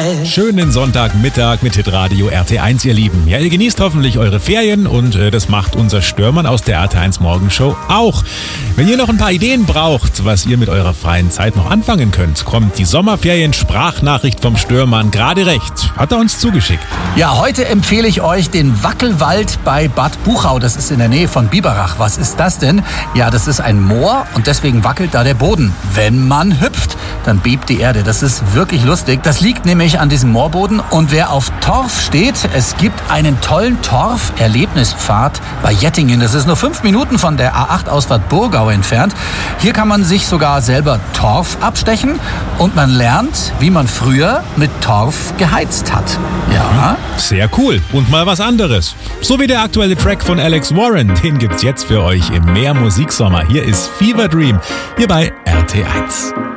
Schönen Sonntagmittag mit Hitradio RT1, ihr Lieben. Ja, ihr genießt hoffentlich eure Ferien und das macht unser Stürmann aus der RT1 Morgenshow auch. Wenn ihr noch ein paar Ideen braucht, was ihr mit eurer freien Zeit noch anfangen könnt, kommt die Sommerferien-Sprachnachricht vom Stürmann gerade recht. Hat er uns zugeschickt. Ja, heute empfehle ich euch den Wackelwald bei Bad Buchau. Das ist in der Nähe von Biberach. Was ist das denn? Ja, das ist ein Moor und deswegen wackelt da der Boden. Wenn man hüpft, dann bebt die Erde. Das ist wirklich lustig. Das liegt nämlich an diesem Moorboden. Und wer auf Torf steht, es gibt einen tollen Torf-Erlebnispfad bei Jettingen. Das ist nur 5 Minuten von der A8-Ausfahrt Burgau entfernt. Hier kann man sich sogar selber Torf abstechen und man lernt, wie man früher mit Torf geheizt hat. Ja. Sehr cool. Und mal was anderes. So wie der aktuelle Track von Alex Warren. Den gibt's jetzt für euch im Mehr Musiksommer. Hier ist Fever Dream, hier bei RT1.